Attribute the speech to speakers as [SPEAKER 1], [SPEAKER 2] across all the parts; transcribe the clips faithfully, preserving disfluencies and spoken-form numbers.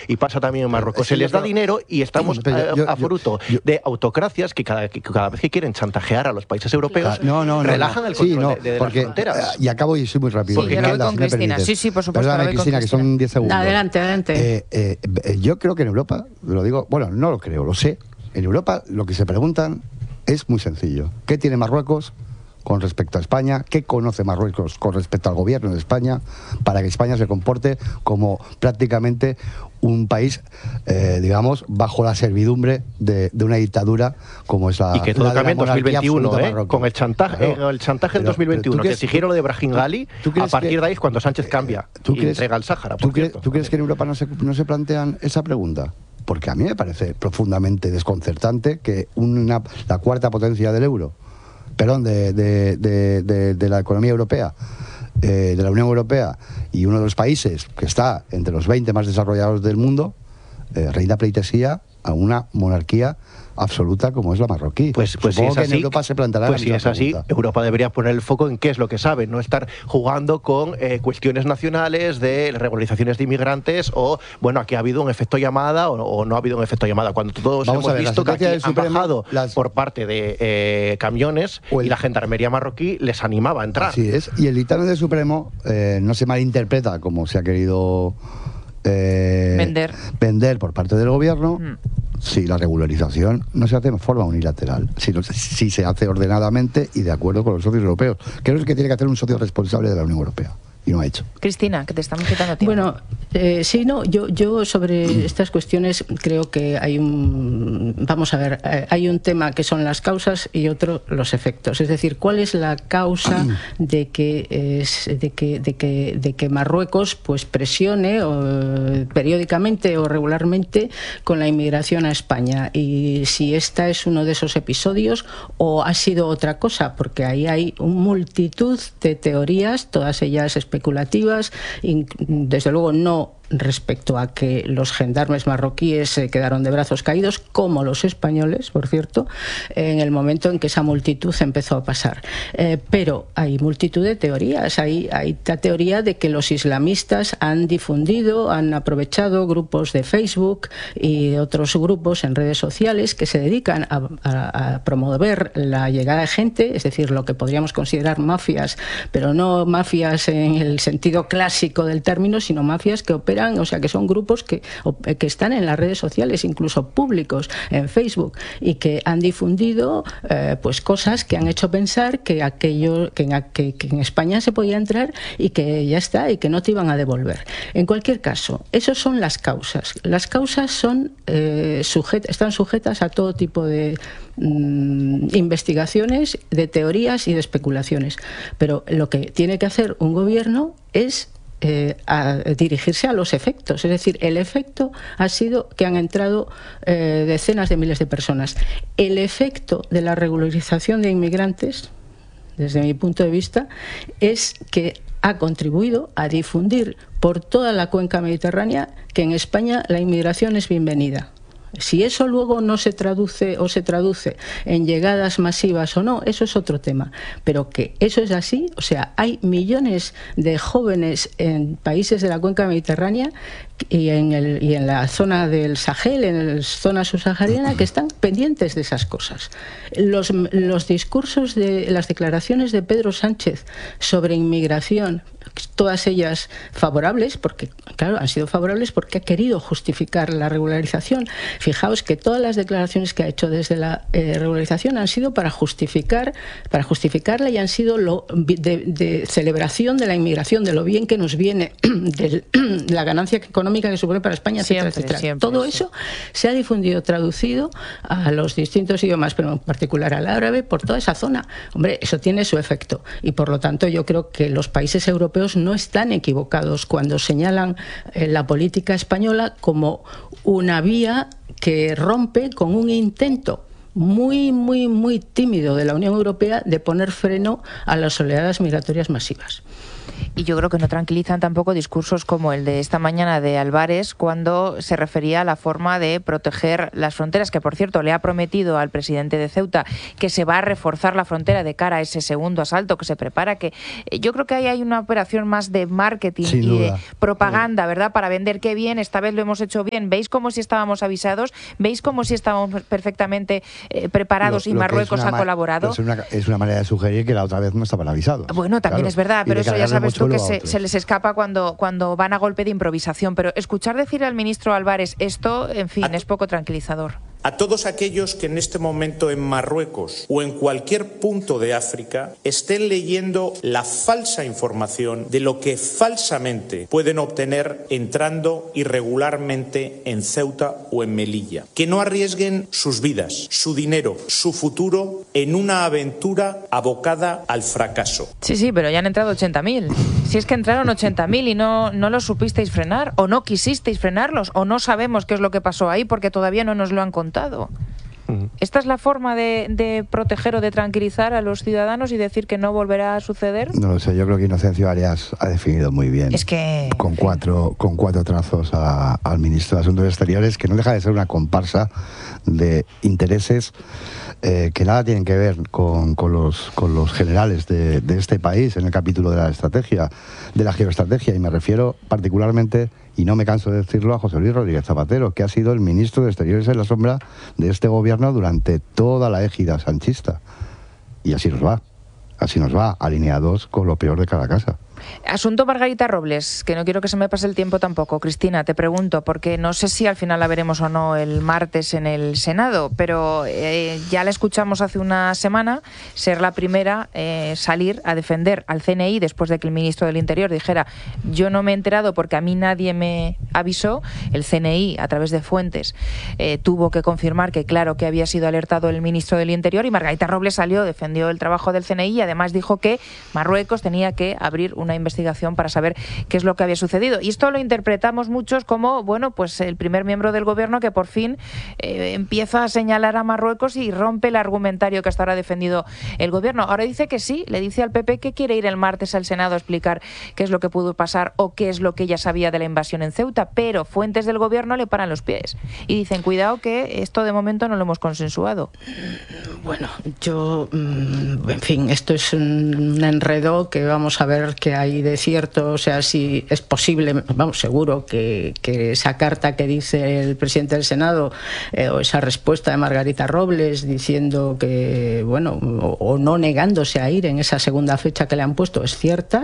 [SPEAKER 1] y pasa también en Marruecos. Se les da dinero y estamos
[SPEAKER 2] Pero yo-
[SPEAKER 1] a,
[SPEAKER 2] yo-
[SPEAKER 1] a fruto
[SPEAKER 2] yo-
[SPEAKER 1] de autocracias que cada, que cada vez que quieren chantajear a los países europeos,
[SPEAKER 2] Ah, no, no, no,
[SPEAKER 1] relajan
[SPEAKER 2] no.
[SPEAKER 1] el
[SPEAKER 2] Sí,
[SPEAKER 1] control
[SPEAKER 2] no,
[SPEAKER 1] de, de
[SPEAKER 2] porque,
[SPEAKER 1] las fronteras.
[SPEAKER 2] eh, y acabo y soy muy rápido.
[SPEAKER 3] Sí, yo ahora voy
[SPEAKER 2] Yolanda,
[SPEAKER 3] con
[SPEAKER 2] si me
[SPEAKER 3] Cristina.
[SPEAKER 2] permites.
[SPEAKER 3] Sí, sí, por supuesto, ahora
[SPEAKER 2] Perdóname,
[SPEAKER 3] voy con
[SPEAKER 2] Cristina, que
[SPEAKER 3] Cristina.
[SPEAKER 2] son diez segundos.
[SPEAKER 4] Adelante, adelante.
[SPEAKER 2] Eh, eh, eh, yo creo que en Europa, lo digo, bueno, no lo creo, lo sé. En Europa lo que se preguntan es muy sencillo. ¿Qué tiene Marruecos con respecto a España? ¿Qué conoce Marruecos con respecto al gobierno de España para que España se comporte como prácticamente un país, eh, digamos, bajo la servidumbre de, de una dictadura como es la
[SPEAKER 1] Y que todo
[SPEAKER 2] la de la
[SPEAKER 1] cambia en dos mil
[SPEAKER 2] monarquía
[SPEAKER 1] veintiuno,
[SPEAKER 2] absoluta
[SPEAKER 1] ¿eh?
[SPEAKER 2] marroquí.
[SPEAKER 1] Con el chantaje,
[SPEAKER 2] Claro.
[SPEAKER 1] eh, el chantaje en
[SPEAKER 2] Pero-
[SPEAKER 1] dos mil veintiuno,
[SPEAKER 2] pero ¿tú
[SPEAKER 1] que
[SPEAKER 2] crees-
[SPEAKER 1] exigieron lo de Brahim Ghali,
[SPEAKER 2] ¿tú
[SPEAKER 1] a
[SPEAKER 2] crees
[SPEAKER 1] partir
[SPEAKER 2] que-
[SPEAKER 1] de ahí es cuando Sánchez cambia
[SPEAKER 2] ¿Tú
[SPEAKER 1] y
[SPEAKER 2] crees-
[SPEAKER 1] entrega el Sáhara,
[SPEAKER 2] ¿tú
[SPEAKER 1] por
[SPEAKER 2] crees,
[SPEAKER 1] cierto.
[SPEAKER 2] ¿Tú crees que en Europa no se, no se plantean esa pregunta? Porque a mí me parece profundamente desconcertante que una, la cuarta potencia del euro, perdón, de, de, de, de, de la economía europea, eh, de la Unión Europea, y uno de los países que está entre los veinte más desarrollados del mundo, eh, rinda pleitesía a una monarquía absoluta como es la marroquí.
[SPEAKER 1] Pues, pues si
[SPEAKER 2] Supongo
[SPEAKER 1] es
[SPEAKER 2] que
[SPEAKER 1] así,
[SPEAKER 2] en Europa se planteará
[SPEAKER 1] pues
[SPEAKER 2] la
[SPEAKER 1] si
[SPEAKER 2] misma
[SPEAKER 1] es así,
[SPEAKER 2] pregunta.
[SPEAKER 1] Europa debería poner el foco en qué es lo que sabe, no estar jugando con eh, cuestiones nacionales de regularizaciones de inmigrantes o, bueno, aquí ha habido un efecto llamada o, o no ha habido un efecto llamada. Cuando todos
[SPEAKER 2] Vamos
[SPEAKER 1] hemos
[SPEAKER 2] a ver, la
[SPEAKER 1] visto que aquí
[SPEAKER 2] sentencia del
[SPEAKER 1] han
[SPEAKER 2] Supremo,
[SPEAKER 1] bajado
[SPEAKER 2] las-
[SPEAKER 1] por parte de eh, camiones
[SPEAKER 2] O el-
[SPEAKER 1] y la gendarmería marroquí les animaba a entrar.
[SPEAKER 2] Así es. Y el dictamen del Supremo eh, no se malinterpreta como se ha querido eh,
[SPEAKER 3] Vender.
[SPEAKER 2] vender por parte del gobierno.
[SPEAKER 3] Mm.
[SPEAKER 2] Si la regularización no se hace de forma unilateral, sino si se hace ordenadamente y de acuerdo con los socios europeos. Creo que tiene que hacer un socio responsable de la Unión Europea. Y no ha hecho.
[SPEAKER 3] Cristina, que te estamos quitando tiempo.
[SPEAKER 4] Bueno, eh, sí, no, yo, yo sobre estas cuestiones creo que hay un, vamos a ver, eh, hay un tema que son las causas y otro los efectos. Es decir, ¿cuál es la causa de que es, de que, de que, de que Marruecos pues presione o, periódicamente o regularmente con la inmigración a España? Y si esta es uno de esos episodios o ha sido otra cosa, porque ahí hay multitud de teorías, todas ellas especulativas, y desde luego no respecto a que los gendarmes marroquíes se quedaron de brazos caídos, como los españoles, por cierto, en el momento en que esa multitud empezó a pasar. Eh, pero hay multitud de teorías. Hay, hay la teoría de que los islamistas han difundido, han aprovechado grupos de Facebook y de otros grupos en redes sociales que se dedican a, a, a promover la llegada de gente, es decir, lo que podríamos considerar mafias, pero no mafias en el sentido clásico del término, sino mafias que operan, o sea, que son grupos que, que están en las redes sociales, incluso públicos, en Facebook, y que han difundido eh, pues cosas que han hecho pensar que aquello que en, que, que en España se podía entrar y que ya está, y que no te iban a devolver. En cualquier caso, esas son las causas. Las causas son eh, sujet, están sujetas a todo tipo de mmm, investigaciones, de teorías y de especulaciones. Pero lo que tiene que hacer un gobierno es Eh, a dirigirse a los efectos. Es decir, el efecto ha sido que han entrado eh, decenas de miles de personas. El efecto de la regularización de inmigrantes, desde mi punto de vista, es que ha contribuido a difundir por toda la cuenca mediterránea que en España la inmigración es bienvenida. Si eso luego no se traduce o se traduce en llegadas masivas o no, eso es otro tema. Pero que eso es así, o sea, hay millones de jóvenes en países de la cuenca mediterránea y en, el, y en la zona del Sahel, en la zona subsahariana, que están pendientes de esas cosas. Los, los discursos, de las declaraciones de Pedro Sánchez sobre inmigración, todas ellas favorables, porque claro, han sido favorables porque ha querido justificar la regularización. Fijaos que todas las declaraciones que ha hecho desde la eh, regularización han sido para justificar, para justificarla y han sido lo, de, de celebración de la inmigración, de lo bien que nos viene, de la ganancia económica que supone para España, etcétera,
[SPEAKER 3] Siempre,
[SPEAKER 4] etcétera.
[SPEAKER 3] siempre,
[SPEAKER 4] Todo
[SPEAKER 3] sí.
[SPEAKER 4] eso se ha difundido, traducido a los distintos idiomas, pero en particular al árabe, por toda esa zona. Hombre, eso tiene su efecto y por lo tanto yo creo que los países europeos no están equivocados cuando señalan eh, la política española como una vía que rompe con un intento muy, muy, muy tímido de la Unión Europea de poner freno a las oleadas migratorias masivas.
[SPEAKER 3] Y yo creo que no tranquilizan tampoco discursos como el de esta mañana de Álvarez, cuando se refería a la forma de proteger las fronteras, que por cierto le ha prometido al presidente de Ceuta que se va a reforzar la frontera de cara a ese segundo asalto que se prepara, que yo creo que ahí hay una operación más de marketing Sin y duda. de propaganda, ¿verdad? Para vender qué bien, esta vez lo hemos hecho bien. ¿Veis como si estábamos avisados? ¿Veis como si estábamos perfectamente eh, preparados lo, y lo Marruecos ha colaborado?
[SPEAKER 2] Es una, es una manera de sugerir que la otra vez no estaban avisados.
[SPEAKER 3] Bueno, también
[SPEAKER 2] claro.
[SPEAKER 3] es verdad, pero eso ya sabes tú que se, se les escapa cuando, cuando van a golpe de improvisación. Pero escuchar decir al ministro Álvarez esto, en fin, a es poco tranquilizador.
[SPEAKER 5] A todos aquellos que en este momento en Marruecos o en cualquier punto de África estén leyendo la falsa información de lo que falsamente pueden obtener entrando irregularmente en Ceuta o en Melilla. Que no arriesguen sus vidas, su dinero, su futuro en una aventura abocada al fracaso.
[SPEAKER 3] Sí, sí, pero ya han entrado ochenta mil. Si es que entraron ochenta mil y no, no los supisteis frenar, o no quisisteis frenarlos, o no sabemos qué es lo que pasó ahí porque todavía no nos lo han contado. ¿Esta es la forma de, de proteger o de tranquilizar a los ciudadanos y decir que no volverá a suceder?
[SPEAKER 2] No lo sé, yo creo que Inocencio Arias ha definido muy bien.
[SPEAKER 3] Es que...
[SPEAKER 2] Con cuatro, con cuatro trazos a, al ministro de Asuntos Exteriores, que no deja de ser una comparsa de intereses eh, que nada tienen que ver con, con, los, con los generales de, de este país en el capítulo de la estrategia, de la geoestrategia, y me refiero particularmente, y no me canso de decirlo, a José Luis Rodríguez Zapatero, que ha sido el ministro de Exteriores en la sombra de este gobierno durante toda la égida sanchista. Y así nos va, así nos va, alineados con lo peor de cada casa.
[SPEAKER 3] Asunto Margarita Robles, que no quiero que se me pase el tiempo tampoco. Cristina, te pregunto, porque no sé si al final la veremos o no el martes en el Senado, pero eh, ya la escuchamos hace una semana ser la primera eh, salir a defender al C N I después de que el ministro del Interior dijera: yo no me he enterado porque a mí nadie me avisó. El C N I, a través de fuentes, eh, tuvo que confirmar que claro que había sido alertado el ministro del Interior, y Margarita Robles salió, defendió el trabajo del C N I y además dijo que Marruecos tenía que abrir una investigación para saber qué es lo que había sucedido. Y esto lo interpretamos muchos como, bueno, pues el primer miembro del gobierno que por fin eh, empieza a señalar a Marruecos y rompe el argumentario que hasta ahora ha defendido el gobierno. Ahora dice que sí, le dice al P P que quiere ir el martes al Senado a explicar qué es lo que pudo pasar o qué es lo que ella sabía de la invasión en Ceuta, pero fuentes del gobierno le paran los pies y dicen: cuidado que esto de momento no lo hemos consensuado.
[SPEAKER 4] Bueno, yo, en fin, esto es un enredo que vamos a ver qué hay de cierto, o sea, si es posible, vamos, seguro que, que esa carta que dice el presidente del Senado eh, o esa respuesta de Margarita Robles diciendo que, bueno, o, o no negándose a ir en esa segunda fecha que le han puesto es cierta,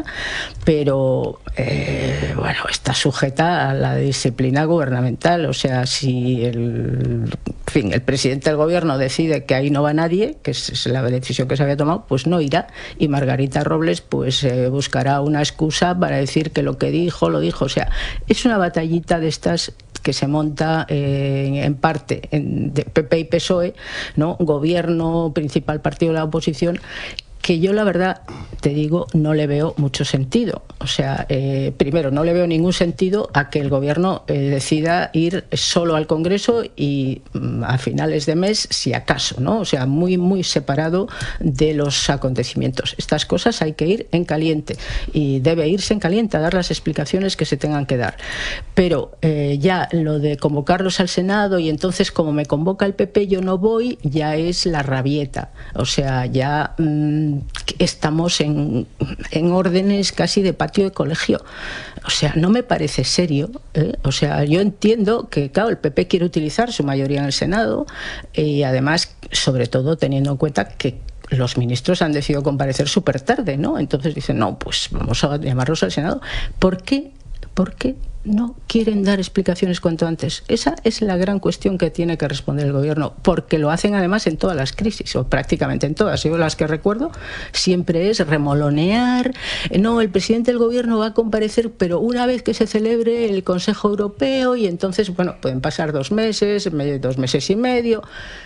[SPEAKER 4] pero, eh, bueno, está sujeta a la disciplina gubernamental, o sea, si el, en fin, el presidente del gobierno decide que ahí no va nadie, que es la decisión que se había tomado, pues no irá, y Margarita Robles pues eh, buscará una excusa para decir que lo que dijo, lo dijo. O sea, es una batallita de estas que se monta eh, en parte en, de P P y P S O E, ¿no? Gobierno, principal partido de la oposición, que yo la verdad, te digo, no le veo mucho sentido. O sea, eh, primero, no le veo ningún sentido a que el gobierno eh, decida ir solo al Congreso y mm, a finales de mes, si acaso, ¿no? O sea, muy, muy separado de los acontecimientos. Estas cosas hay que ir en caliente y debe irse en caliente a dar las explicaciones que se tengan que dar. Pero eh, ya lo de convocarlos al Senado y entonces como me convoca el P P yo no voy, ya es la rabieta. O sea, ya... Mmm, estamos en, en órdenes casi de patio de colegio. O sea, no me parece serio, ¿eh? O sea, yo entiendo que, claro, el P P quiere utilizar su mayoría en el Senado y además, sobre todo, teniendo en cuenta que los ministros han decidido comparecer súper tarde, ¿no? Entonces dicen, no, pues vamos a llamarlos al Senado. ¿Por qué? ¿Por qué no quieren dar explicaciones cuanto antes? Esa es la gran cuestión que tiene que responder el gobierno, porque lo hacen además en todas las crisis, o prácticamente en todas. Yo las que recuerdo siempre es remolonear, no, el presidente del gobierno va a comparecer, pero una vez que se celebre el Consejo Europeo, y entonces, bueno, pueden pasar dos meses, dos meses y medio.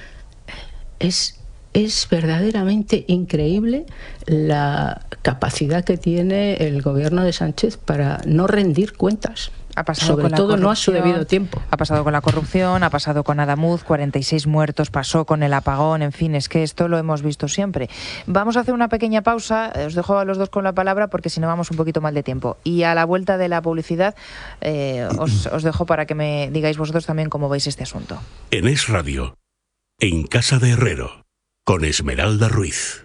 [SPEAKER 4] Es... Es verdaderamente increíble la capacidad que tiene el gobierno de Sánchez para no rendir cuentas.
[SPEAKER 3] Ha pasado
[SPEAKER 4] sobre
[SPEAKER 3] con la
[SPEAKER 4] todo no a su
[SPEAKER 3] corrupción,
[SPEAKER 4] debido tiempo.
[SPEAKER 3] Ha pasado con la corrupción, ha pasado con Adamuz, cuarenta y seis muertos, pasó con el apagón, en fin, es que esto lo hemos visto siempre. Vamos a hacer una pequeña pausa, os dejo a los dos con la palabra porque si no vamos un poquito mal de tiempo. Y a la vuelta de la publicidad eh, os, os dejo para que me digáis vosotros también cómo veis este asunto.
[SPEAKER 6] En Es Radio, en Casa de Herrero, con Esmeralda Ruiz.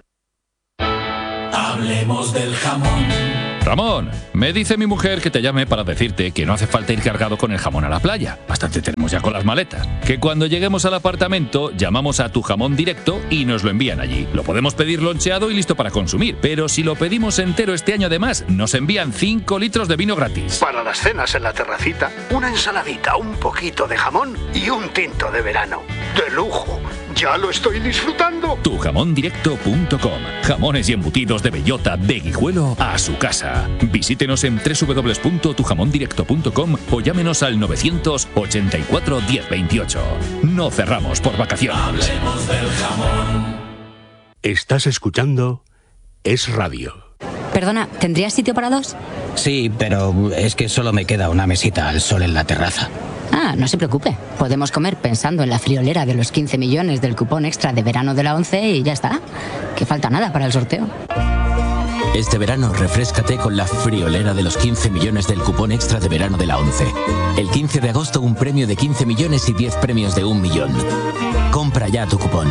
[SPEAKER 7] Hablemos del jamón.
[SPEAKER 8] Ramón, me dice mi mujer que te llame para decirte que no hace falta ir cargado con el jamón a la playa. Bastante tenemos ya con las maletas. Que cuando lleguemos al apartamento llamamos a Tu Jamón Directo y nos lo envían allí. Lo podemos pedir loncheado y listo para consumir. Pero si lo pedimos entero este año además, nos envían cinco litros de vino gratis.
[SPEAKER 9] Para las cenas en la terracita, una ensaladita, un poquito de jamón y un tinto de verano. ¡De lujo! ¡Ya lo estoy disfrutando!
[SPEAKER 8] tu jamón directo punto com. Jamones y embutidos de bellota de Guijuelo a su casa. Visítenos en doble u doble u doble u punto tu jamón directo punto com o llámenos al novecientos ochenta y cuatro diez veintiocho. No cerramos por vacaciones.
[SPEAKER 7] Hablemos del jamón.
[SPEAKER 6] Estás escuchando Es Radio.
[SPEAKER 10] Perdona, ¿tendrías sitio para dos?
[SPEAKER 11] Sí, pero es que solo me queda una mesita al sol en la terraza.
[SPEAKER 10] Ah, no se preocupe. Podemos comer pensando en la friolera de los quince millones del cupón extra de verano de la ONCE y ya está. Que falta nada para el sorteo.
[SPEAKER 12] Este verano refréscate con la friolera de los quince millones del cupón extra de verano de la ONCE. El quince de agosto un premio de quince millones y diez premios de un millón. Compra ya tu cupón.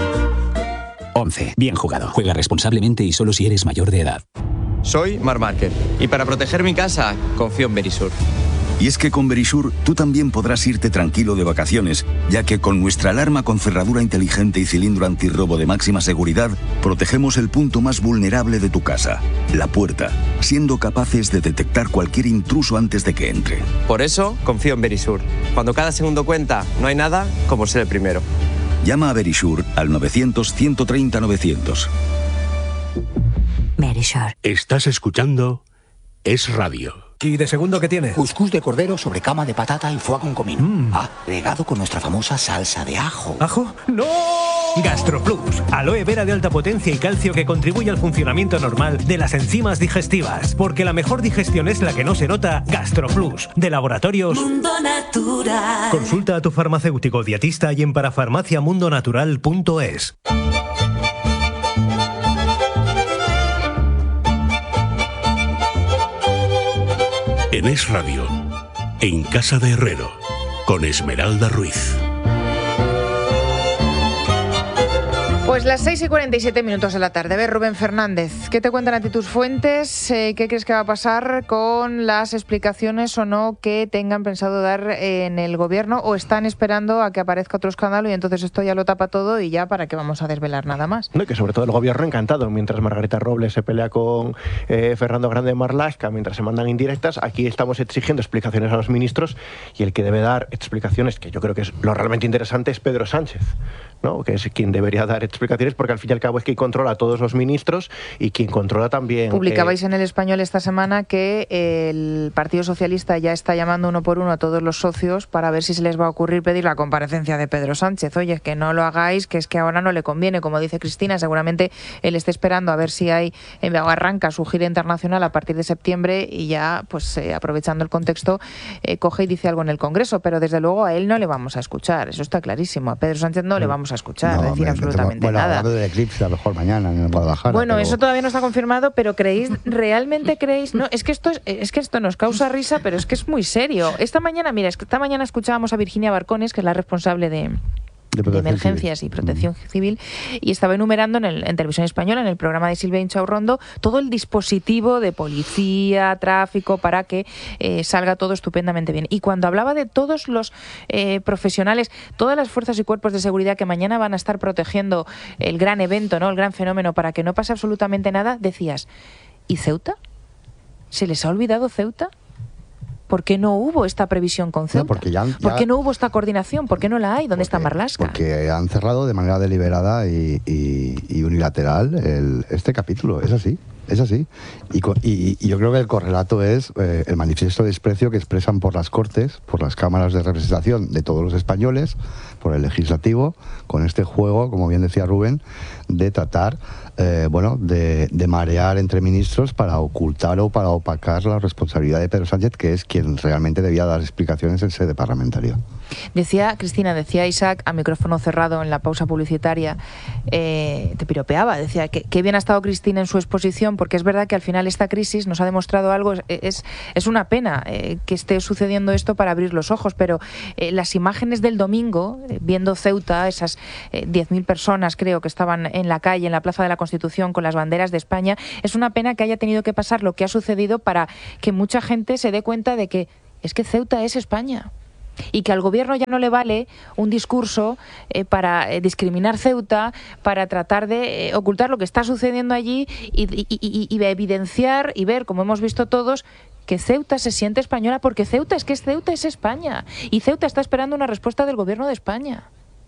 [SPEAKER 13] ONCE. Bien jugado. Juega responsablemente y solo si eres mayor de edad.
[SPEAKER 14] Soy Marc Márquez y para proteger mi casa confío en Verisur.
[SPEAKER 15] Y es que con Verisur tú también podrás irte tranquilo de vacaciones, ya que con nuestra alarma con cerradura inteligente y cilindro antirrobo de máxima seguridad, protegemos el punto más vulnerable de tu casa, la puerta, siendo capaces de detectar cualquier intruso antes de que entre.
[SPEAKER 14] Por eso confío en Verisur. Cuando cada segundo cuenta, no hay nada como ser el primero.
[SPEAKER 15] Llama a Verisur al novecientos, ciento treinta, novecientos.
[SPEAKER 12] Verisur.
[SPEAKER 6] Estás escuchando Es Radio.
[SPEAKER 16] ¿Y de segundo qué tiene?
[SPEAKER 17] Cuscús de cordero sobre cama de patata y foie con comino. Mm. Ah, regado con nuestra famosa salsa de ajo.
[SPEAKER 16] ¿Ajo? ¡No! GastroPlus, aloe vera de alta potencia y calcio que contribuye al funcionamiento normal de las enzimas digestivas. Porque la mejor digestión es la que no se nota. GastroPlus, de Laboratorios
[SPEAKER 18] Mundo Natural.
[SPEAKER 16] Consulta a tu farmacéutico dietista y en parafarmacia mundo natural punto es.
[SPEAKER 6] En Es Radio, en Casa de Herrero, con Esmeralda Ruiz.
[SPEAKER 3] Pues las seis y cuarenta y siete minutos de la tarde. A ver, Rubén Fernández, ¿qué te cuentan a ti tus fuentes? Eh, ¿Qué crees que va a pasar con las explicaciones o no que tengan pensado dar en el gobierno o están esperando a que aparezca otro escándalo y entonces esto ya lo tapa todo y ya para qué vamos a desvelar nada más?
[SPEAKER 1] No, y que sobre todo el gobierno encantado, mientras Margarita Robles se pelea con eh, Fernando Grande Marlaska, mientras se mandan indirectas, aquí estamos exigiendo explicaciones a los ministros y el que debe dar explicaciones, que yo creo que es lo realmente interesante, es Pedro Sánchez, ¿no? Que es quien debería dar explicaciones porque al fin y al cabo es quien controla a todos los ministros y quien controla también...
[SPEAKER 3] Publicabais
[SPEAKER 1] eh,
[SPEAKER 3] en El Español esta semana que el Partido Socialista ya está llamando uno por uno a todos los socios para ver si se les va a ocurrir pedir la comparecencia de Pedro Sánchez. Oye, que no lo hagáis, que es que ahora no le conviene, como dice Cristina, seguramente él está esperando a ver si hay en arranca su gira internacional a partir de septiembre y ya, pues eh, aprovechando el contexto, eh, coge y dice algo en el Congreso, pero desde luego a él no le vamos a escuchar, eso está clarísimo, a Pedro Sánchez no le vamos a escuchar,
[SPEAKER 2] no,
[SPEAKER 3] decir
[SPEAKER 2] me,
[SPEAKER 3] absolutamente
[SPEAKER 2] me, bueno,
[SPEAKER 3] nada.
[SPEAKER 2] Hablando del eclipse, a lo mejor mañana en Guadalajara.
[SPEAKER 3] Bueno,
[SPEAKER 2] pero...
[SPEAKER 3] eso todavía no está confirmado, pero creéis, ¿realmente creéis? No, es que esto es, es que esto nos causa risa, pero es que es muy serio. Esta mañana, mira, es que esta mañana escuchábamos a Virginia Barcones, que es la responsable de... De, de emergencias civil. y protección mm. civil, y estaba enumerando en, el, en Televisión Española, en el programa de Silvia Inchaurrondo, todo el dispositivo de policía, tráfico, para que eh, salga todo estupendamente bien. Y cuando hablaba de todos los eh, profesionales, todas las fuerzas y cuerpos de seguridad que mañana van a estar protegiendo el gran evento, ¿no? El gran fenómeno, para que no pase absolutamente nada, decías, ¿y Ceuta? ¿Se les ha olvidado Ceuta? ¿Por qué no hubo esta previsión con Ceuta?
[SPEAKER 2] No, porque ya, ya,
[SPEAKER 3] ¿Por qué no hubo esta coordinación? ¿Por qué no la hay? ¿Dónde
[SPEAKER 2] porque,
[SPEAKER 3] está Marlaska?
[SPEAKER 2] Porque han cerrado de manera deliberada y, y, y unilateral el, este capítulo, es así. Es así. Y, y, y yo creo que el correlato es eh, el manifiesto de desprecio que expresan por las Cortes, por las cámaras de representación de todos los españoles, por el legislativo, con este juego, como bien decía Rubén, de tratar, eh, bueno, de, de marear entre ministros para ocultar o para opacar la responsabilidad de Pedro Sánchez, que es quien realmente debía dar explicaciones en sede parlamentaria.
[SPEAKER 3] Decía, Cristina, decía Isaac a micrófono cerrado en la pausa publicitaria, eh, te piropeaba, decía que, que bien ha estado Cristina en su exposición, porque es verdad que al final esta crisis nos ha demostrado algo, es, es, es una pena eh, que esté sucediendo esto para abrir los ojos, pero eh, las imágenes del domingo, eh, viendo Ceuta, esas eh, diez mil personas creo que estaban en la calle, en la Plaza de la Constitución con las banderas de España, es una pena que haya tenido que pasar lo que ha sucedido para que mucha gente se dé cuenta de que es que Ceuta es España. Y que al gobierno ya no le vale un discurso eh, para eh, discriminar Ceuta, para tratar de eh, ocultar lo que está sucediendo allí y, y, y, y evidenciar y ver, como hemos visto todos, que Ceuta se siente española, porque Ceuta es que es Ceuta es España y Ceuta está esperando una respuesta del gobierno de España.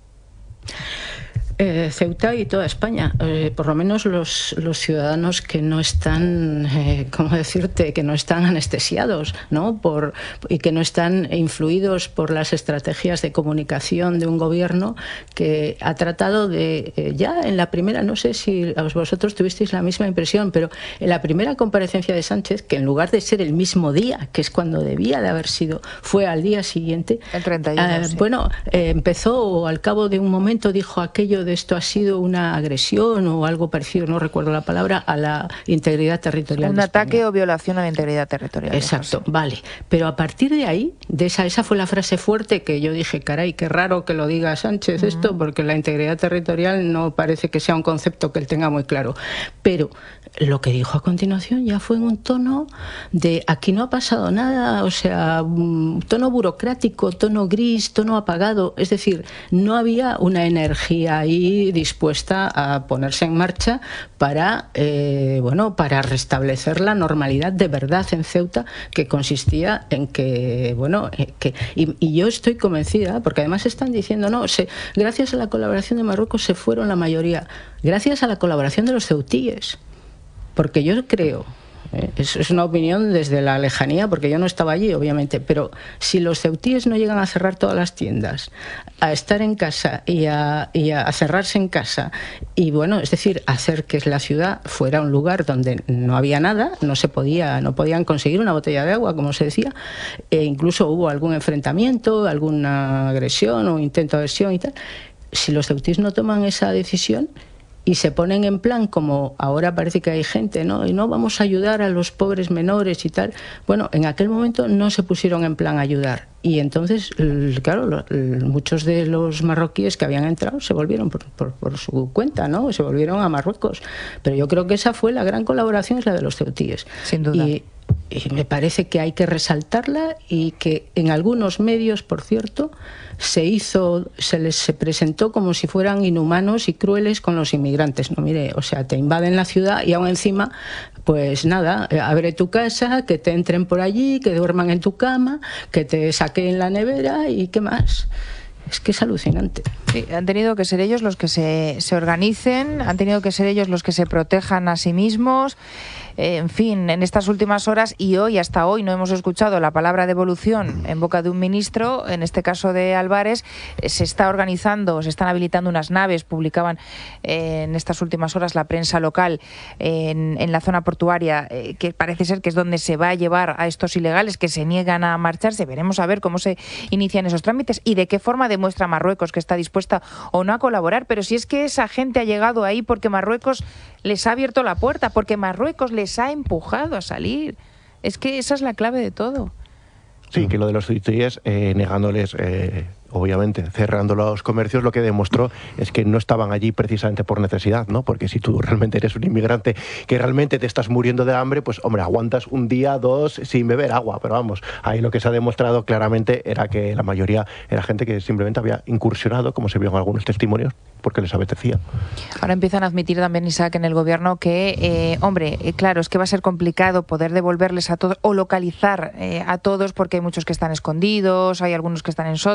[SPEAKER 4] Eh, Ceuta y toda España, eh, por lo menos los, los ciudadanos que no están, eh, ¿cómo decirte?, que no están anestesiados, ¿no?, por, y que no están influidos por las estrategias de comunicación de un gobierno que ha tratado de, eh, ya en la primera, no sé si vosotros tuvisteis la misma impresión, pero en la primera comparecencia de Sánchez, que en lugar de ser el mismo día, que es cuando debía de haber sido, fue al día siguiente,
[SPEAKER 3] el treinta y uno,
[SPEAKER 4] eh,
[SPEAKER 3] sí.
[SPEAKER 4] bueno, eh, empezó, o al cabo de un momento dijo aquello de esto ha sido una agresión o algo parecido, no recuerdo la palabra, a la integridad territorial.
[SPEAKER 3] Un ataque o violación a la integridad territorial.
[SPEAKER 4] Exacto, vale. Pero a partir de ahí, de esa, esa fue la frase fuerte que yo dije, caray, qué raro que lo diga Sánchez uh-huh. esto, porque la integridad territorial no parece que sea un concepto que él tenga muy claro. Pero lo que dijo a continuación ya fue en un tono de aquí no ha pasado nada, o sea, un tono burocrático, tono gris, tono apagado. Es decir, no había una energía ahí dispuesta a ponerse en marcha para, eh, bueno, para restablecer la normalidad de verdad en Ceuta, que consistía en que, bueno, eh, que y, y yo estoy convencida, porque además están diciendo, no, se, gracias a la colaboración de Marruecos se fueron la mayoría, gracias a la colaboración de los ceutíes, porque yo creo... Es, es una opinión desde la lejanía, porque yo no estaba allí, obviamente, pero si los ceutíes no llegan a cerrar todas las tiendas, a estar en casa y a, y a cerrarse en casa, y bueno, es decir, hacer que la ciudad fuera un lugar donde no había nada, no se podía, no podían conseguir una botella de agua, como se decía, e incluso hubo algún enfrentamiento, alguna agresión o intento de agresión y tal. Si los ceutíes no toman esa decisión y se ponen en plan, como ahora parece que hay gente, ¿no? Y no vamos a ayudar a los pobres menores y tal. Bueno, en aquel momento no se pusieron en plan a ayudar. Y entonces, claro, muchos de los marroquíes que habían entrado se volvieron por, por, por su cuenta, ¿no? Se volvieron a Marruecos. Pero yo creo que esa fue la gran colaboración, es la de los ceutíes.
[SPEAKER 3] Sin duda.
[SPEAKER 4] Y, y me parece que hay que resaltarla y que en algunos medios, por cierto, se hizo, se les se presentó como si fueran inhumanos y crueles con los inmigrantes. No, mire, o sea, te invaden la ciudad y aún encima, pues nada, abre tu casa, que te entren por allí, que duerman en tu cama, que te saquen la nevera y qué más. Es que es alucinante.
[SPEAKER 3] Sí, han tenido que ser ellos los que se, se organicen, han tenido que ser ellos los que se protejan a sí mismos. Eh, en fin, en estas últimas horas y hoy, hasta hoy, no hemos escuchado la palabra devolución en boca de un ministro, en este caso de Álvarez. Eh, se está organizando, se están habilitando unas naves, publicaban eh, en estas últimas horas la prensa local eh, en, en la zona portuaria, eh, que parece ser que es donde se va a llevar a estos ilegales que se niegan a marcharse. Veremos a ver cómo se inician esos trámites y de qué forma demuestra Marruecos que está dispuesta o no a colaborar. Pero si es que esa gente ha llegado ahí porque Marruecos les ha abierto la puerta, porque Marruecos les ha empujado a salir. Es que esa es la clave de todo.
[SPEAKER 1] Sí, que lo de los ceutíes, eh, negándoles, eh, obviamente, cerrando los comercios, lo que demostró es que no estaban allí precisamente por necesidad, ¿no? Porque si tú realmente eres un inmigrante que realmente te estás muriendo de hambre, pues hombre, aguantas un día, dos, sin beber agua, pero vamos, ahí lo que se ha demostrado claramente era que la mayoría era gente que simplemente había incursionado, como se vio en algunos testimonios, porque les apetecía.
[SPEAKER 3] Ahora empiezan a admitir también, Isaac, en el gobierno que, eh, hombre, eh, claro, es que va a ser complicado poder devolverles a todos o localizar eh, a todos, porque hay muchos que están escondidos, hay algunos que están en sótanos, que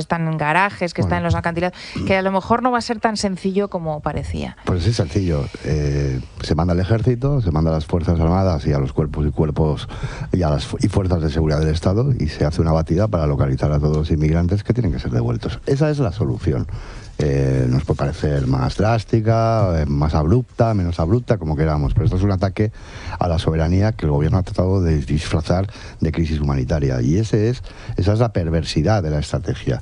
[SPEAKER 3] están en garajes, que bueno. están en los acantilados, que a lo mejor no va a ser tan sencillo como parecía.
[SPEAKER 2] Pues es sencillo. Eh, se manda al ejército, se manda a las Fuerzas Armadas y a los cuerpos y cuerpos y a las y fuerzas de seguridad del Estado y se hace una batida para localizar a todos los inmigrantes que tienen que ser devueltos. Esa es la solución. Eh, nos puede parecer más drástica, eh, más abrupta, menos abrupta, como queramos, pero esto es un ataque a la soberanía que el gobierno ha tratado de disfrazar de crisis humanitaria, y ese es, esa es la perversidad de la estrategia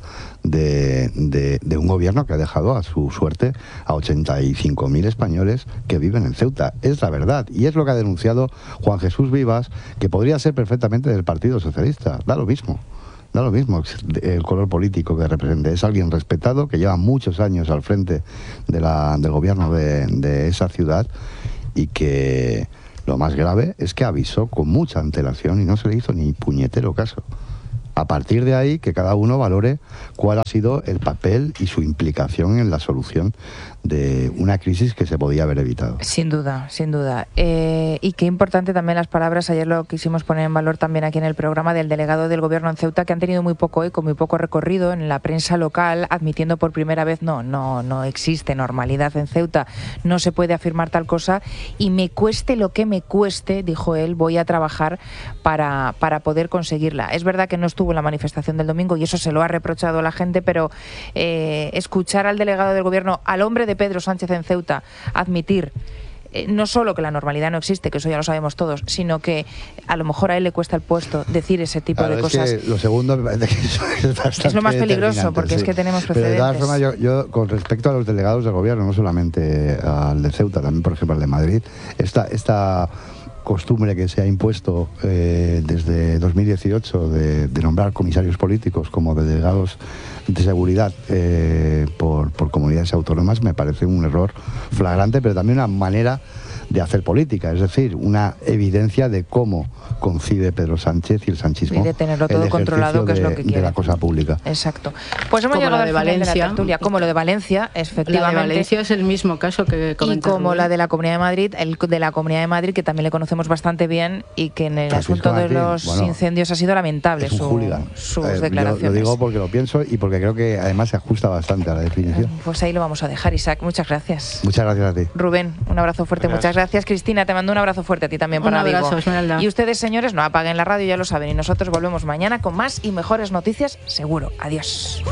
[SPEAKER 2] de, de, de un gobierno que ha dejado a su suerte a ochenta y cinco mil españoles que viven en Ceuta. Es la verdad, y es lo que ha denunciado Juan Jesús Vivas, que podría ser perfectamente del Partido Socialista, da lo mismo. Da lo mismo el color político que represente. Es alguien respetado que lleva muchos años al frente de la, del gobierno de, de esa ciudad, y que lo más grave es que avisó con mucha antelación y no se le hizo ni puñetero caso. A partir de ahí, que cada uno valore cuál ha sido el papel y su implicación en la solución de una crisis que se podía haber evitado.
[SPEAKER 3] Sin duda, sin duda. Eh, y qué importante también las palabras, ayer lo quisimos poner en valor también aquí en el programa, del delegado del gobierno en Ceuta, que han tenido muy poco eco, muy poco recorrido en la prensa local, admitiendo por primera vez, no, no, no existe normalidad en Ceuta, no se puede afirmar tal cosa, y me cueste lo que me cueste, dijo él, voy a trabajar para, para poder conseguirla. Es verdad que no estuvo en la manifestación del domingo y eso se lo ha reprochado la gente, pero eh, escuchar al delegado del gobierno, al hombre de Pedro Sánchez en Ceuta, admitir eh, no solo que la normalidad no existe, que eso ya lo sabemos todos, sino que a lo mejor a él le cuesta el puesto decir ese tipo
[SPEAKER 2] claro,
[SPEAKER 3] de
[SPEAKER 2] es
[SPEAKER 3] cosas.
[SPEAKER 2] Que lo segundo me parece que eso es bastante
[SPEAKER 3] es lo más peligroso, porque
[SPEAKER 2] sí.
[SPEAKER 3] es que tenemos precedentes.
[SPEAKER 2] Pero de todas formas, yo, yo con respecto a los delegados del gobierno, no solamente al de Ceuta, también por ejemplo al de Madrid, esta, esta costumbre que se ha impuesto eh, desde dos mil dieciocho de, de nombrar comisarios políticos como delegados de seguridad eh, por, por comunidades autónomas, me parece un error flagrante, pero también una manera de hacer política, es decir, una evidencia de cómo concibe Pedro Sánchez y el sanchismo,
[SPEAKER 3] y de tenerlo todo controlado, que
[SPEAKER 2] de,
[SPEAKER 3] es lo que quiere,
[SPEAKER 2] de la cosa pública.
[SPEAKER 3] Exacto. Pues hemos
[SPEAKER 4] como
[SPEAKER 3] llegado
[SPEAKER 4] de
[SPEAKER 3] al final
[SPEAKER 4] Valencia,
[SPEAKER 3] de la tertulia, como lo de Valencia, efectivamente.
[SPEAKER 4] La de Valencia es el mismo caso que comenta
[SPEAKER 3] y como
[SPEAKER 4] Rubén.
[SPEAKER 3] la de la Comunidad de Madrid, el de la Comunidad de Madrid, que también le conocemos bastante bien, y que en el
[SPEAKER 2] Francisco
[SPEAKER 3] asunto
[SPEAKER 2] Martín,
[SPEAKER 3] de los
[SPEAKER 2] bueno,
[SPEAKER 3] incendios ha sido lamentable
[SPEAKER 2] es un
[SPEAKER 3] su,
[SPEAKER 2] hooligan.
[SPEAKER 3] sus
[SPEAKER 2] eh,
[SPEAKER 3] declaraciones.
[SPEAKER 2] Yo lo digo porque lo pienso y porque creo que además se ajusta bastante a la definición.
[SPEAKER 3] Pues ahí lo vamos a dejar, Isaac. Muchas gracias.
[SPEAKER 2] Muchas gracias a ti.
[SPEAKER 3] Rubén, un abrazo fuerte. Gracias. Muchas gracias. Cristina, te mando un abrazo fuerte a ti también para
[SPEAKER 4] un abrazo,
[SPEAKER 3] Vigo.
[SPEAKER 4] Esmeralda.
[SPEAKER 3] Y ustedes, señores, no apaguen la radio, ya lo saben. Y nosotros volvemos mañana con más y mejores noticias, seguro. Adiós.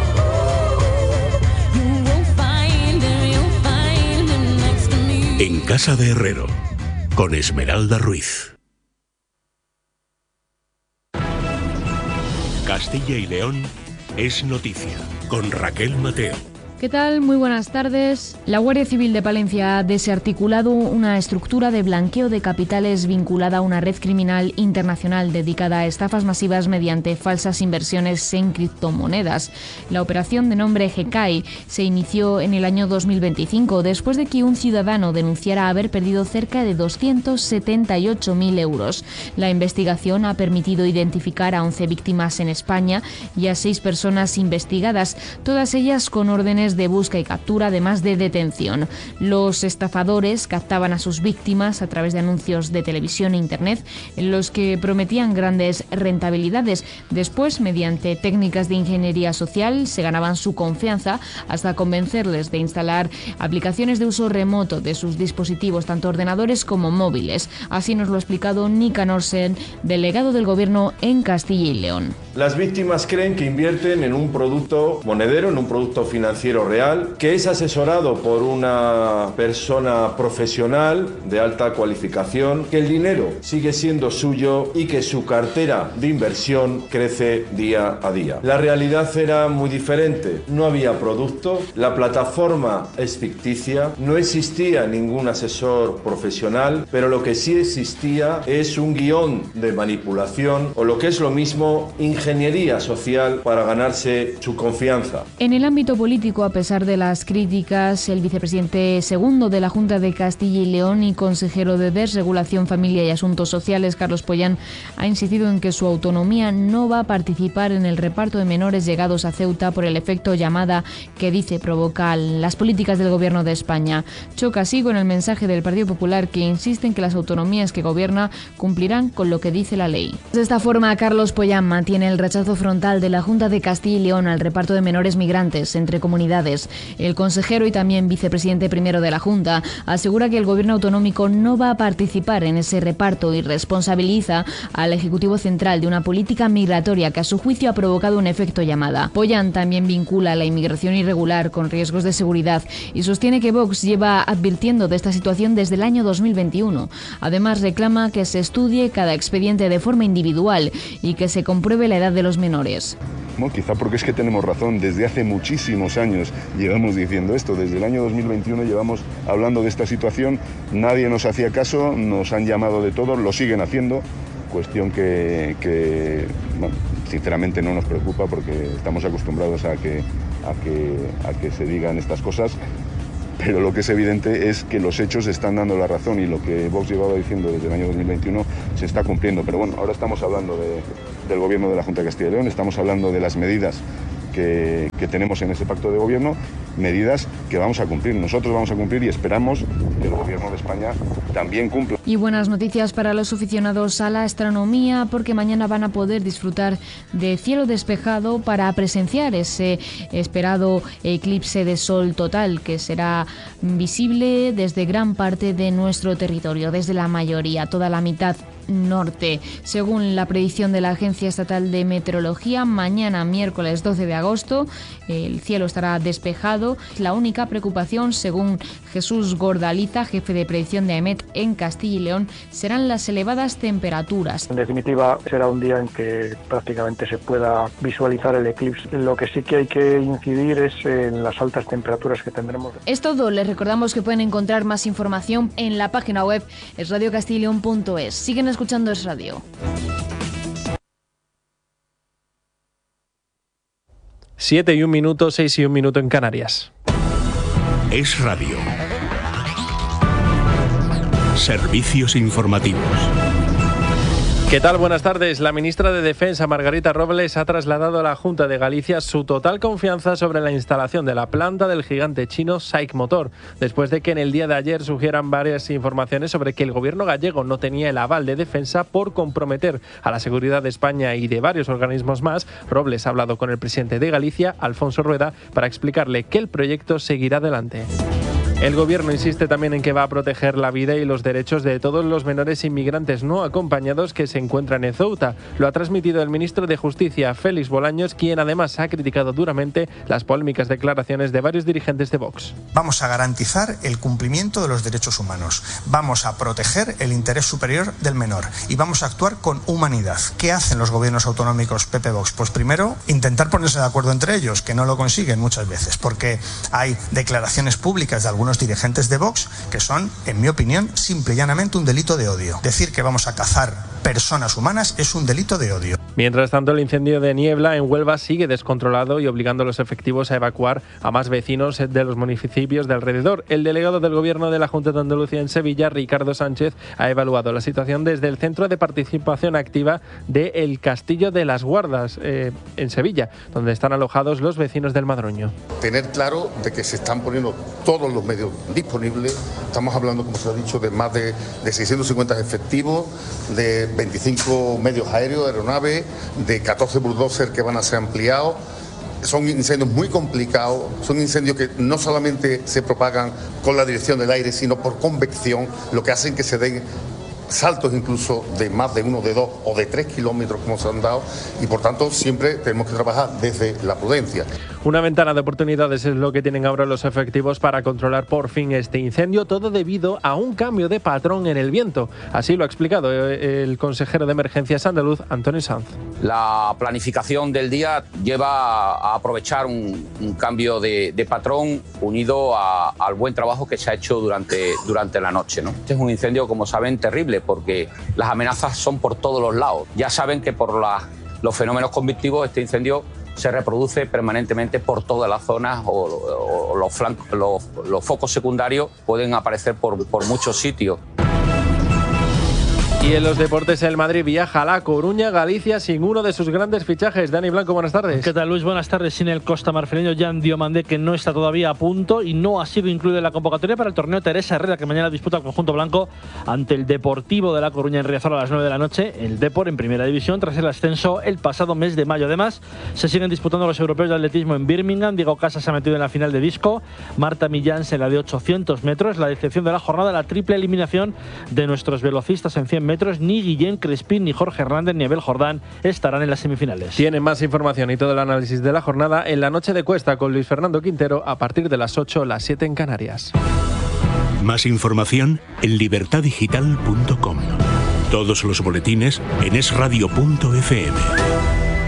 [SPEAKER 6] En Casa de Herrero, con Esmeralda Ruiz. Castilla y León es noticia, con Raquel Mateo.
[SPEAKER 19] ¿Qué tal? Muy buenas tardes. La Guardia Civil de Palencia ha desarticulado una estructura de blanqueo de capitales vinculada a una red criminal internacional dedicada a estafas masivas mediante falsas inversiones en criptomonedas. La operación, de nombre G K I, se inició en el año dos mil veinticinco después de que un ciudadano denunciara haber perdido cerca de doscientos setenta y ocho mil euros. La investigación ha permitido identificar a once víctimas en España y a seis personas investigadas, todas ellas con órdenes de busca y captura, además de detención. Los estafadores captaban a sus víctimas a través de anuncios de televisión e internet en los que prometían grandes rentabilidades. Después, mediante técnicas de ingeniería social, se ganaban su confianza hasta convencerles de instalar aplicaciones de uso remoto de sus dispositivos, tanto ordenadores como móviles. Así nos lo ha explicado Nicanor Sen, delegado del Gobierno en Castilla y León.
[SPEAKER 20] Las víctimas creen que invierten en un producto monedero, en un producto financiero real, que es asesorado por una persona profesional de alta cualificación, que el dinero sigue siendo suyo y que su cartera de inversión crece día a día. La realidad era muy diferente. No había producto, la plataforma es ficticia, no existía ningún asesor profesional, pero lo que sí existía es un guión de manipulación, o lo que es lo mismo, ingeniería social para ganarse su confianza.
[SPEAKER 19] En el ámbito político, a pesar de las críticas, el vicepresidente segundo de la Junta de Castilla y León y consejero de Desregulación, Familia y Asuntos Sociales, Carlos Pollán, ha insistido en que su autonomía no va a participar en el reparto de menores llegados a Ceuta por el efecto llamada que dice provoca las políticas del Gobierno de España. Choca así con el mensaje del Partido Popular, que insiste en que las autonomías que gobierna cumplirán con lo que dice la ley. De esta forma, Carlos Pollán mantiene el rechazo frontal de la Junta de Castilla y León al reparto de menores migrantes entre comunidades. El consejero y también vicepresidente primero de la Junta asegura que el gobierno autonómico no va a participar en ese reparto y responsabiliza al Ejecutivo Central de una política migratoria que a su juicio ha provocado un efecto llamada. Pollán también vincula la inmigración irregular con riesgos de seguridad y sostiene que Vox lleva advirtiendo de esta situación desde el año dos mil veintiuno. Además, reclama que se estudie cada expediente de forma individual y que se compruebe la edad de los menores.
[SPEAKER 21] No, quizá porque es que tenemos razón, desde hace muchísimos años llevamos diciendo esto, desde el año dos mil veintiuno llevamos hablando de esta situación, nadie nos hacía caso, nos han llamado de todo, lo siguen haciendo, cuestión que, que bueno, sinceramente no nos preocupa porque estamos acostumbrados a que, a que, a que se digan estas cosas. Pero lo que es evidente es que los hechos están dando la razón y lo que Vox llevaba diciendo desde el año dos mil veintiuno se está cumpliendo. Pero bueno, ahora estamos hablando de, del gobierno de la Junta de Castilla y León, estamos hablando de las medidas que, que tenemos en ese pacto de gobierno, medidas que vamos a cumplir. Nosotros vamos a cumplir y esperamos que el gobierno de España también cumpla.
[SPEAKER 19] Y buenas noticias para los aficionados a la astronomía, porque mañana van a poder disfrutar de cielo despejado para presenciar ese esperado eclipse de sol total que será visible desde gran parte de nuestro territorio, desde la mayoría, toda la mitad norte. Según la predicción de la Agencia Estatal de Meteorología, mañana miércoles doce de agosto el cielo estará despejado. La única preocupación, según Jesús Gordaliza, jefe de predicción de AEMET en Castilla y León, serán las elevadas temperaturas.
[SPEAKER 22] En definitiva, será un día en que prácticamente se pueda visualizar el eclipse. Lo que sí que hay que incidir es en las altas temperaturas que tendremos.
[SPEAKER 19] Es todo. Les recordamos que pueden encontrar más información en la página web es radio castilla y león punto es. Siguen escuchando Es Radio.
[SPEAKER 23] Siete y un minuto, seis y un minuto en Canarias.
[SPEAKER 6] Es Radio. Servicios informativos.
[SPEAKER 23] ¿Qué tal? Buenas tardes. La ministra de Defensa, Margarita Robles, ha trasladado a la Junta de Galicia su total confianza sobre la instalación de la planta del gigante chino SAIC Motor, después de que en el día de ayer surgieran varias informaciones sobre que el gobierno gallego no tenía el aval de defensa por comprometer a la seguridad de España y de varios organismos más. Robles ha hablado con el presidente de Galicia, Alfonso Rueda, para explicarle que el proyecto seguirá adelante. El gobierno insiste también en que va a proteger la vida y los derechos de todos los menores inmigrantes no acompañados que se encuentran en Ceuta. Lo ha transmitido el ministro de Justicia, Félix Bolaños, quien además ha criticado duramente las polémicas declaraciones de varios dirigentes de Vox.
[SPEAKER 24] Vamos a garantizar el cumplimiento de los derechos humanos, vamos a proteger el interés superior del menor y vamos a actuar con humanidad. ¿Qué hacen los gobiernos autonómicos P P Vox? Pues primero, intentar ponerse de acuerdo entre ellos, que no lo consiguen muchas veces, porque hay declaraciones públicas de algunos dirigentes de Vox que son, en mi opinión, simple y llanamente un delito de odio. Decir que vamos a cazar personas humanas es un delito de odio.
[SPEAKER 23] Mientras tanto, el incendio de Niebla en Huelva sigue descontrolado y obligando a los efectivos a evacuar a más vecinos de los municipios de alrededor. El delegado del Gobierno de la Junta de Andalucía en Sevilla, Ricardo Sánchez, ha evaluado la situación desde el Centro de Participación Activa de El Castillo de las Guardas, eh, en Sevilla, donde están alojados los vecinos del Madroño.
[SPEAKER 25] Tener claro de que se están poniendo todos los medios disponibles. Estamos hablando, como se ha dicho, de más de, de seiscientos cincuenta efectivos, de veinticinco medios aéreos, aeronaves, de catorce bulldozers que van a ser ampliados. Son incendios muy complicados, son incendios que no solamente se propagan con la dirección del aire, sino por convección, lo que hacen que se den saltos incluso de más de uno, de dos o de tres kilómetros como se han dado, y por tanto siempre tenemos que trabajar desde la prudencia.
[SPEAKER 23] Una ventana de oportunidades es lo que tienen ahora los efectivos para controlar por fin este incendio, todo debido a un cambio de patrón en el viento. Así lo ha explicado el consejero de Emergencias andaluz, Antonio Sanz.
[SPEAKER 26] La planificación del día lleva a aprovechar un, un cambio de, de patrón unido a, al buen trabajo que se ha hecho durante, durante la noche, ¿no? Este es un incendio, como saben, terrible, porque las amenazas son por todos los lados. Ya saben que por la, los fenómenos convectivos este incendio se reproduce permanentemente por todas las zonas o, o, o los, flancos, los, los focos secundarios pueden aparecer por, por muchos sitios.
[SPEAKER 23] Y en los deportes, el Madrid viaja a La Coruña, Galicia, sin uno de sus grandes fichajes. Dani Blanco, buenas tardes.
[SPEAKER 5] ¿Qué tal, Luis? Buenas tardes. Sin el costamarfileño Jan Diomandé, que no está todavía a punto y no ha sido incluido en la convocatoria para el torneo Teresa Herrera, que mañana disputa el conjunto blanco ante el Deportivo de La Coruña en Riazor a las nueve de la noche. El Depor en primera división tras el ascenso el pasado mes de mayo. Además, se siguen disputando los europeos de atletismo en Birmingham. Diego Casas se ha metido en la final de disco. Marta Millán en la de ochocientos metros. La decepción de la jornada, la triple eliminación de nuestros velocistas en cien metros. Ni Guillén Crespín, ni Jorge Hernández, ni Abel Jordán estarán en las semifinales.
[SPEAKER 23] Tienen más información y todo el análisis de la jornada en la noche de Cuesta con Luis Fernando Quintero a partir de las ocho, las siete en Canarias.
[SPEAKER 6] Más información en libertad digital punto com. Todos los boletines en es radio punto efe eme.